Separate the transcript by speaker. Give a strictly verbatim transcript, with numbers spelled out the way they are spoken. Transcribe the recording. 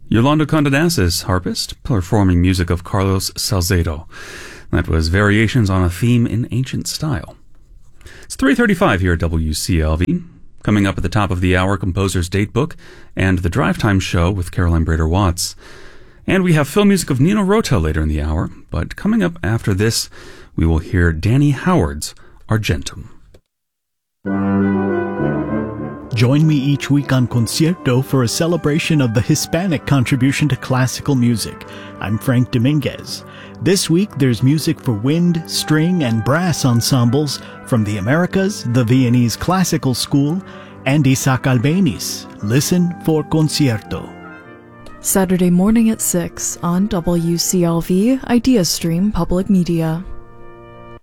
Speaker 1: Yolanda Condonasis, harpist, performing music of Carlos Salcedo. That was Variations on a Theme in Ancient Style. It's three thirty-five here at W C L V. Coming up at the top of the hour, Composer's Datebook and the Drive Time Show with Caroline Brader-Watts. And we have film music of Nino Rota later in the hour, but coming up after this, we will hear Danny Howard's Argentum.
Speaker 2: Join me each week on Concierto for a celebration of the Hispanic contribution to classical music. I'm Frank Dominguez. This week, there's music for wind, string, and brass ensembles from the Americas, the Viennese Classical School, and Isaac Albéniz. Listen for Concierto.
Speaker 3: Saturday morning at six on W C L V Idea Stream Public Media.